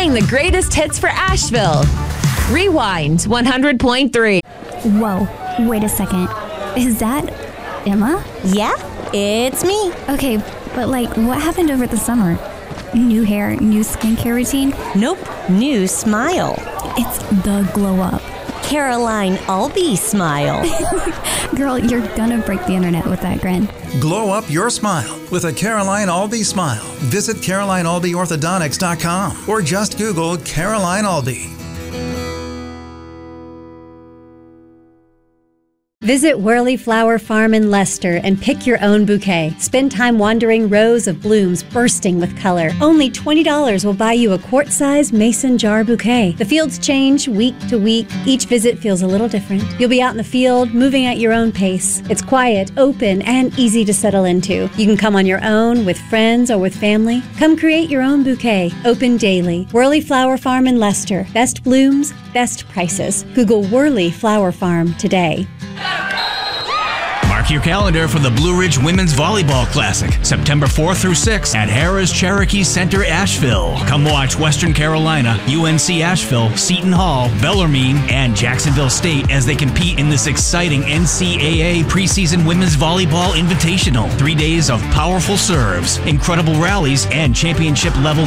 playing the greatest hits for Asheville. Rewind 100.3. Whoa, wait a second. Is that Emma? Yeah, it's me. Okay, but what happened over the summer? New hair, new skincare routine? Nope, new smile. It's the glow up. Caroline Albee smile. Girl, you're gonna break the internet with that grin. Glow up your smile with a Caroline Albee smile. Visit CarolineAlbeeOrthodontics.com or just Google Caroline Albee. Visit Whirly Flower Farm in Leicester and pick your own bouquet. Spend time wandering rows of blooms bursting with color. Only $20 will buy you a quart-sized mason jar bouquet. The fields change week to week. Each visit feels a little different. You'll be out in the field, moving at your own pace. It's quiet, open, and easy to settle into. You can come on your own, with friends, or with family. Come create your own bouquet. Open daily. Whirly Flower Farm in Leicester. Best blooms, best prices. Google Whirly Flower Farm today. Mark your calendar for the Blue Ridge Women's Volleyball Classic, September 4th through 6th at Harrah's Cherokee Center, Asheville. Come watch Western Carolina, UNC Asheville, Seton Hall, Bellarmine, and Jacksonville State as they compete in this exciting NCAA preseason Women's Volleyball Invitational. 3 days of powerful serves, incredible rallies, and championship-level